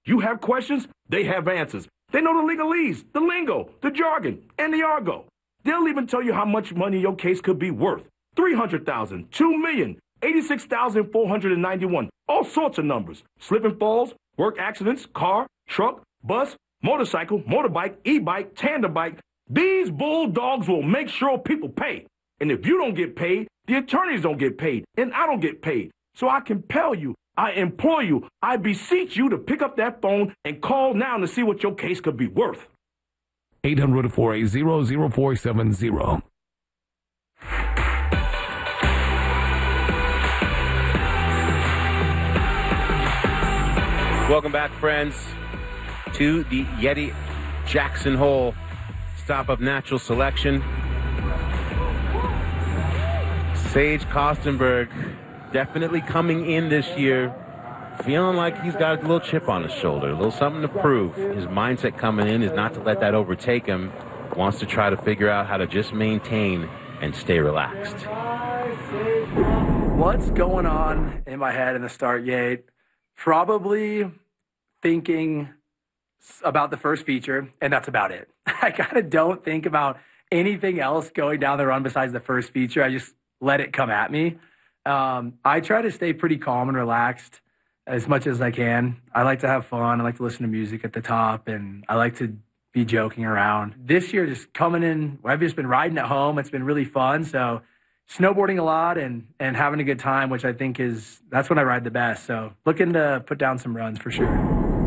You have questions, they have answers. They know the legalese, the lingo, the jargon, and the argot. They'll even tell you how much money your case could be worth. 300,000, 2 million, 86,491, all sorts of numbers. Slip and falls, work accidents, car, truck, bus, motorcycle, motorbike, e-bike, tandem bike. These bulldogs will make sure people pay. And if you don't get paid, the attorneys don't get paid, and I don't get paid. So I compel you, I implore you, I beseech you to pick up that phone and call now to see what your case could be worth. 800-480-0470. Welcome back, friends, to the Yeti Jackson Hole stop of natural selection. Sage Kostenberg definitely coming in this year, feeling like he's got a little chip on his shoulder, a little something to prove. His mindset coming in is not to let that overtake him. Wants to try to figure out how to just maintain and stay relaxed. What's going on in my head in the start gate? Probably thinking about the first feature, and that's about it. I kind of don't think about anything else going down the run besides the first feature. I just let it come at me. I try to stay pretty calm and relaxed as much as I can. I like to have fun. I like to listen to music at the top, and I like to be joking around. This year, just coming in, I've just been riding at home. It's been really fun. So snowboarding a lot and having a good time, which I think that's when I ride the best. So looking to put down some runs for sure.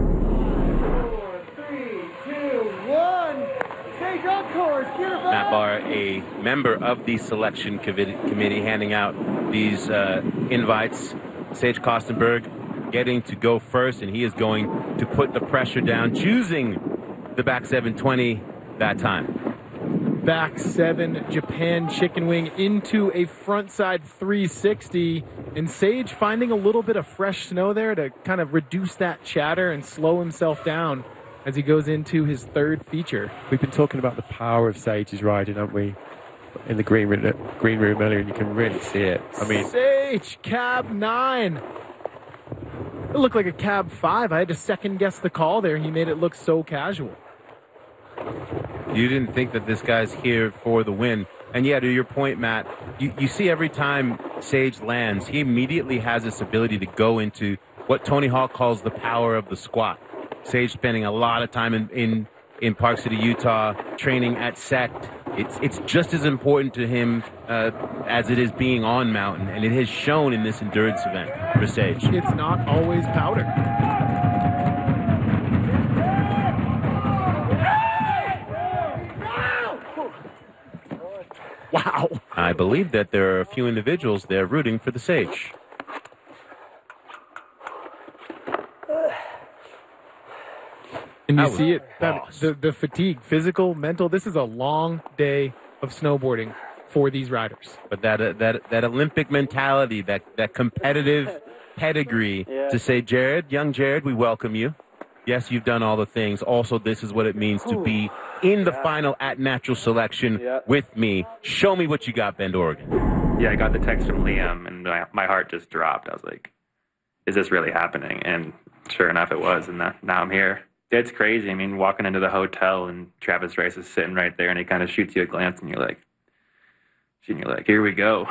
4, 3, 2, 1. Sage on course. Matt Barr, a member of the selection committee, handing out these invites. Sage Kostenberg getting to go first, and he is going to put the pressure down, choosing the back 720 that time. Back 7 Japan chicken wing into a frontside 360, and Sage finding a little bit of fresh snow there to kind of reduce that chatter and slow himself down as he goes into his third feature. We've been talking about the power of Sage's riding, haven't we? In the green room earlier, and you can really see it. I mean, Sage, cab 9. It looked like a cab 5. I had to second guess the call there. He made it look so casual. You didn't think that this guy's here for the win. And yeah, to your point, Matt, you see every time Sage lands, he immediately has this ability to go into what Tony Hawk calls the power of the squat. Sage spending a lot of time in Park City, Utah, training at SECT. It's just as important to him as it is being on mountain, and it has shown in this endurance event for Sage. It's not always powder. Wow. I believe that there are a few individuals there rooting for the Sage. And you see it, the fatigue, physical, mental. This is a long day of snowboarding for these riders. But that Olympic mentality, that competitive pedigree to say, young Jared, we welcome you. Yes, you've done all the things. Also, this is what it means to be in the final at natural selection with me. Show me what you got, Bend, Oregon. Yeah, I got the text from Liam, and my heart just dropped. I was like, is this really happening? And sure enough, it was, and now I'm here. It's crazy. I mean, walking into the hotel, and Travis Rice is sitting right there, and he kind of shoots you a glance, and you're like, here we go.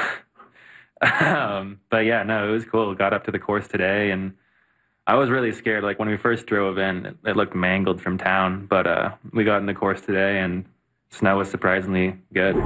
But yeah, no, it was cool. Got up to the course today, and I was really scared. Like, when we first drove in, it looked mangled from town, but we got in the course today, and snow was surprisingly good.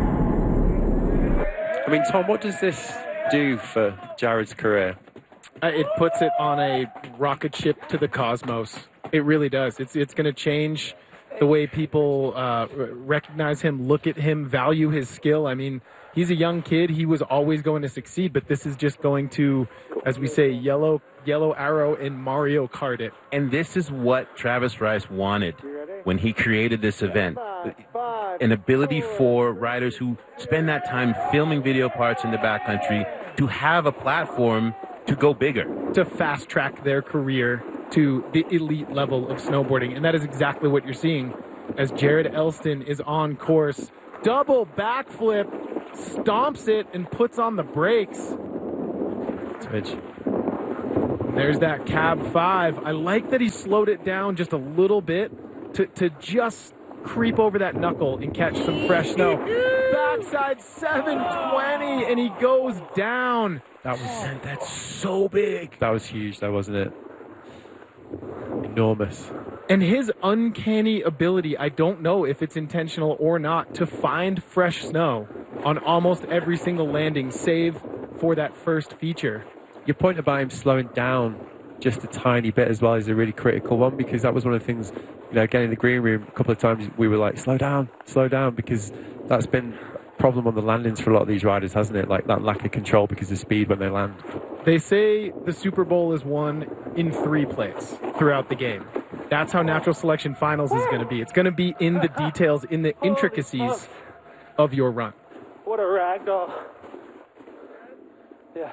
I mean, Tom, what does this do for Jared's career? It puts it on a rocket ship to the cosmos. It really does. It's going to change the way people recognize him, look at him, value his skill. I mean, he's a young kid. He was always going to succeed, but this is just going to, as we say, yellow arrow in Mario Kart it. And this is what Travis Rice wanted when he created this event. An ability for riders who spend that time filming video parts in the backcountry to have a platform to go bigger. To fast track their career to the elite level of snowboarding. And that is exactly what you're seeing as Jared Elston is on course. Double backflip, stomps it, and puts on the brakes. Twitch. There's that cab 5. I like that he slowed it down just a little bit to just creep over that knuckle and catch some fresh snow. Backside 720, and he goes down. That's so big. That was huge, though, wasn't it? Enormous. And his uncanny ability, I don't know if it's intentional or not, to find fresh snow on almost every single landing, save for that first feature. Your point about him slowing down just a tiny bit as well is a really critical one, because that was one of the things, again in the green room, a couple of times we were like, slow down, because that's been a problem on the landings for a lot of these riders, hasn't it? Like that lack of control because of speed when they land. They say the Super Bowl is won in 3 plays throughout the game. That's how Natural Selection Finals is going to be. It's going to be in the details, in the intricacies of your run. What a ragdoll. Yeah.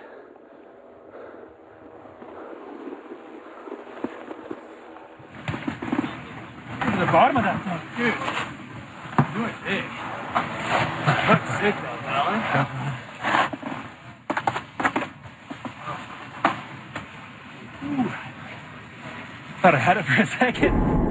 Look at the bottom of that thing, dude. Doing big. Looks sick though, Alan. Thought I had it for a second.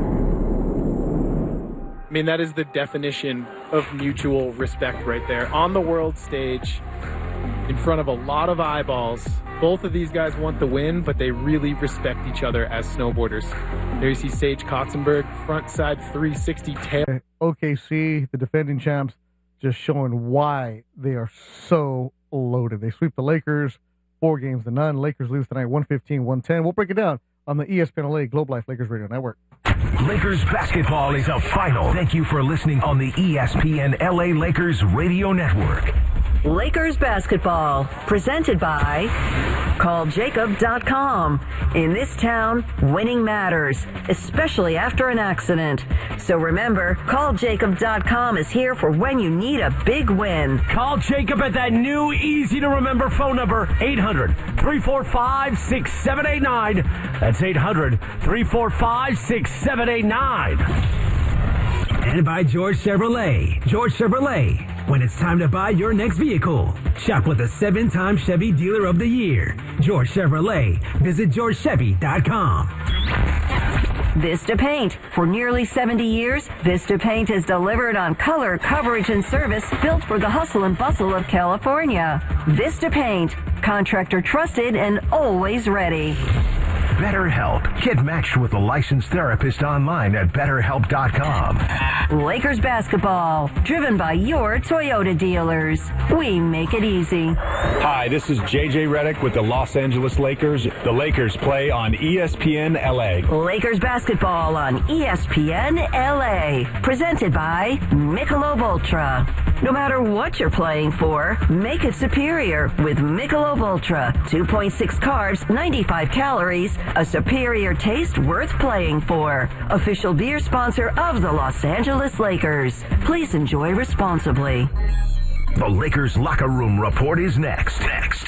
I mean, that is the definition of mutual respect right there. On the world stage, in front of a lot of eyeballs, both of these guys want the win, but they really respect each other as snowboarders. There you see Sage Kotzenberg, front side 360 tail. OKC, the defending champs, just showing why they are so loaded. They sweep the Lakers 4-0. Lakers lose tonight 115-110. We'll break it down on the ESPN LA Globe Life Lakers Radio Network. Lakers basketball is a final. Thank you for listening on the ESPN LA Lakers Radio Network. Lakers basketball, presented by CallJacob.com. In this town, winning matters, especially after an accident. So remember, CallJacob.com is here for when you need a big win. Call Jacob at that new, easy-to-remember phone number, 800-345-6789. That's 800-345-6789. And by George Chevrolet. George Chevrolet. When it's time to buy your next vehicle, shop with a 7-time Chevy Dealer of the Year. George Chevrolet. Visit GeorgeChevy.com. Vista Paint. For nearly 70 years, Vista Paint has delivered on color, coverage, and service built for the hustle and bustle of California. Vista Paint. Contractor trusted and always ready. BetterHelp. Get matched with a licensed therapist online at BetterHelp.com. Lakers basketball, driven by your Toyota dealers. We make it easy. Hi, this is JJ Redick with the Los Angeles Lakers. The Lakers play on ESPN LA. Lakers basketball on ESPN LA. Presented by Michelob Ultra. No matter what you're playing for, make it superior with Michelob Ultra. 2.6 carbs, 95 calories, a superior taste worth playing for. Official beer sponsor of the Los Angeles Lakers. Please enjoy responsibly. The Lakers locker room report is next.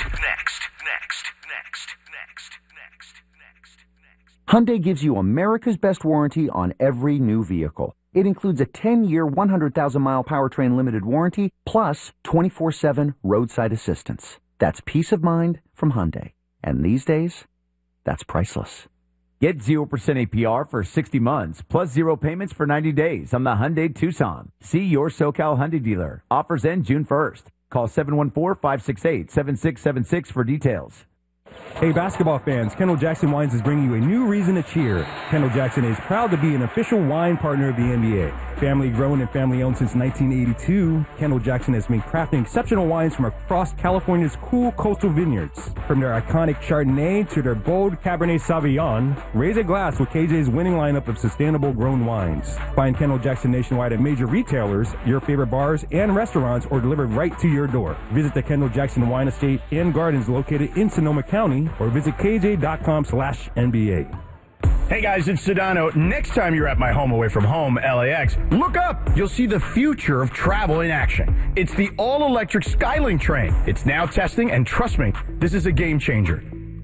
Hyundai gives you America's best warranty on every new vehicle. It includes a 10-year, 100,000-mile powertrain limited warranty, plus 24/7 roadside assistance. That's peace of mind from Hyundai. And these days, that's priceless. Get 0% APR for 60 months, plus 0 payments for 90 days on the Hyundai Tucson. See your SoCal Hyundai dealer. Offers end June 1st. Call 714-568-7676 for details. Hey basketball fans, Kendall Jackson Wines is bringing you a new reason to cheer. Kendall Jackson is proud to be an official wine partner of the NBA. Family grown and family owned since 1982, Kendall Jackson has been crafting exceptional wines from across California's cool coastal vineyards. From their iconic Chardonnay to their bold Cabernet Sauvignon, raise a glass with KJ's winning lineup of sustainable grown wines. Find Kendall Jackson nationwide at major retailers, your favorite bars and restaurants, or delivered right to your door. Visit the Kendall Jackson Wine Estate and Gardens located in Sonoma County, or visit kj.com/NBA. Hey guys, it's Sedano. Next time you're at my home away from home, LAX, look up. You'll see the future of travel in action. It's the all-electric Skylink train. It's now testing, and trust me, this is a game changer.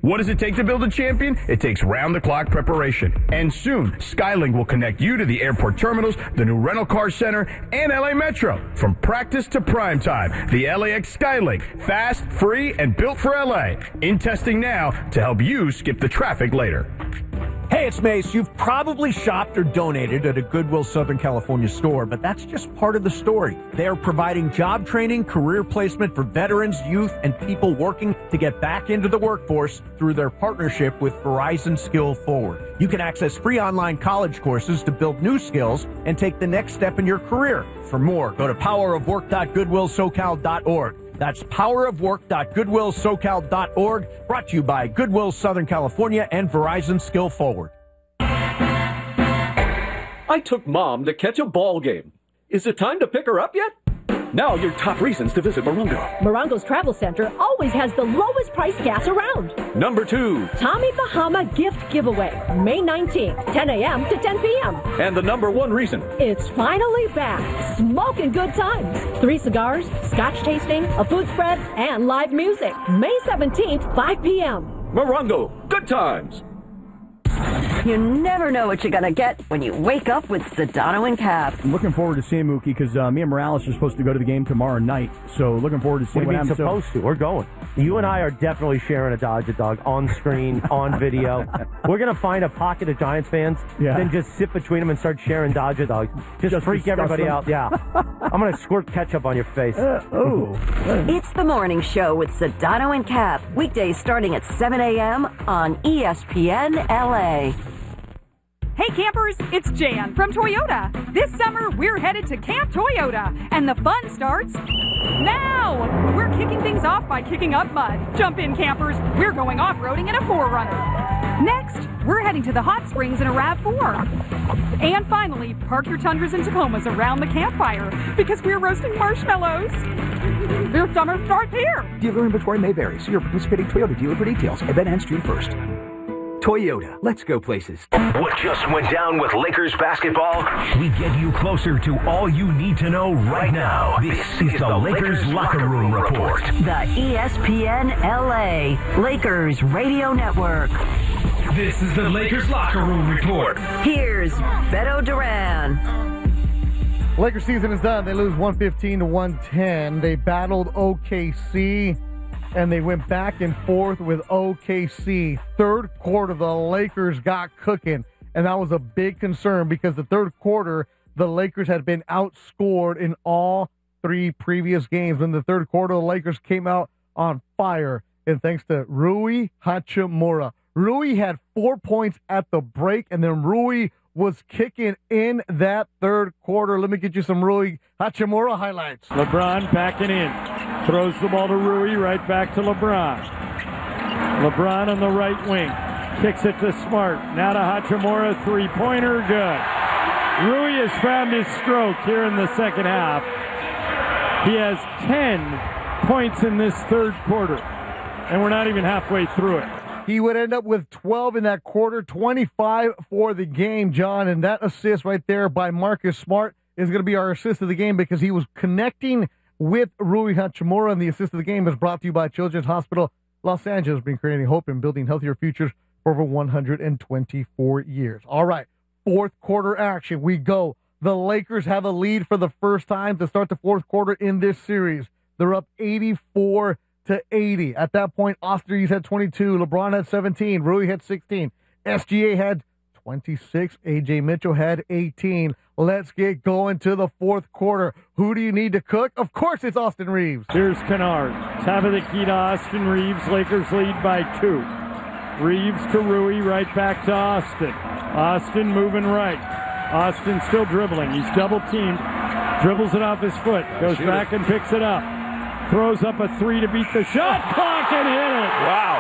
What does it take to build a champion? It takes round-the-clock preparation. And soon, Skylink will connect you to the airport terminals, the new rental car center, and LA Metro. From practice to prime time, the LAX Skylink. Fast, free, and built for LA. In testing now to help you skip the traffic later. Hey, it's Mace. You've probably shopped or donated at a Goodwill Southern California store, but that's just part of the story. They are providing job training, career placement for veterans, youth, and people working to get back into the workforce through their partnership with Verizon Skill Forward. You can access free online college courses to build new skills and take the next step in your career. For more, go to powerofwork.goodwillsocal.org. That's powerofwork.goodwillsocal.org, brought to you by Goodwill Southern California and Verizon Skill Forward. I took Mom to catch a ball game. Is it time to pick her up yet? Now your top reasons to visit Morongo. Morongo's Travel Center always has the lowest price gas around. Number 2. Tommy Bahama Gift Giveaway, May 19th, 10 a.m. to 10 p.m. And the number 1 reason. It's finally back. Smoking good times. 3 cigars, scotch tasting, a food spread, and live music. May 17th, 5 p.m. Morongo, good times. You never know what you're going to get when you wake up with Sedano and Cap. I'm looking forward to seeing Mookie because me and Morales are supposed to go to the game tomorrow night. So looking forward to seeing what happens. supposed to. We're going. You and I are definitely sharing a Dodge-a-Dog on screen, on video. We're going to find a pocket of Giants fans, then just sit between them and start sharing Dodge-a-Dog. Just freak everybody out. Yeah. I'm going to squirt ketchup on your face. It's the morning show with Sedano and Cap. Weekdays starting at 7 a.m. on ESPN LA. Hey campers, it's Jan from Toyota. This summer, we're headed to Camp Toyota, and the fun starts now. We're kicking things off by kicking up mud. Jump in, campers. We're going off-roading in a 4Runner. Next, we're heading to the hot springs in a RAV4. And finally, park your Tundras and Tacomas around the campfire because we're roasting marshmallows. Their summer starts here. Dealer inventory may vary. See your participating Toyota dealer for details. Event ends June 1st. Toyota, let's go places. What just went down with Lakers basketball? We get you closer to all you need to know right now. This is the Lakers Locker Room Report. The ESPN LA Lakers Radio Network. This is the Lakers Locker Room Report. Here's Beto Duran. Lakers season is done. They lose 115-110. They battled OKC. And they went back and forth with OKC. Third quarter, the Lakers got cooking. And that was a big concern because the third quarter, the Lakers had been outscored in all 3 previous games. In the third quarter, the Lakers came out on fire. And thanks to Rui Hachimura. Rui had 4 points at the break, and then Rui was kicking in that third quarter. Let me get you some Rui Hachimura highlights. LeBron backing in. Throws the ball to Rui, right back to LeBron. LeBron on the right wing. Kicks it to Smart. Now to Hachimura, three-pointer, good. Rui has found his stroke here in the second half. He has 10 points in this third quarter, and we're not even halfway through it. He would end up with 12 in that quarter, 25 for the game, John, and that assist right there by Marcus Smart is going to be our assist of the game because he was connecting with Rui Hachimura, and the assist of the game is brought to you by Children's Hospital Los Angeles, been creating hope and building healthier futures for over 124 years. All right, fourth quarter action. We go. The Lakers have a lead for the first time to start the fourth quarter in this series. They're up 84-80. At that point, Austin Reeves had 22. LeBron had 17. Rui had 16. SGA had 26. AJ Mitchell had 18. Let's get going to the fourth quarter. Who do you need to cook? Of course, it's Austin Reeves. Here's Kennard. Top of the key to Austin Reeves. Lakers lead by 2. Reeves to Rui, right back to Austin. Austin moving right. Austin still dribbling. He's double-teamed. Dribbles it off his foot. Goes back and picks it up. Throws up a 3 to beat the shot clock and hit it. Wow.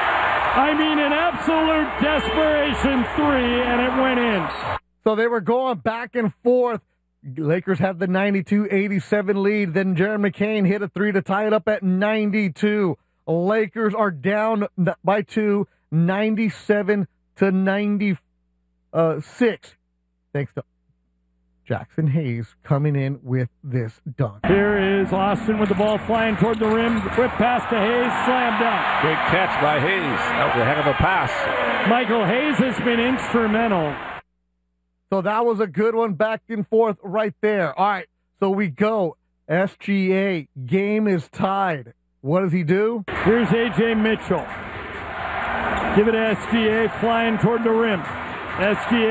I mean, an absolute desperation 3, and it went in. So they were going back and forth. Lakers had the 92-87 lead. Then Jaron McCain hit a 3 to tie it up at 92. Lakers are down by 2, 97-96. Thanks to Jackson Hayes coming in with this dunk. Here is Austin with the ball flying toward the rim. Whip pass to Hayes, slam dunk. Big catch by Hayes. That was a heck of a pass. Michael Hayes has been instrumental. So that was a good one, back and forth right there. All right, so we go. SGA, game is tied. What does he do? Here's A.J. Mitchell. Give it to SGA, flying toward the rim. SGA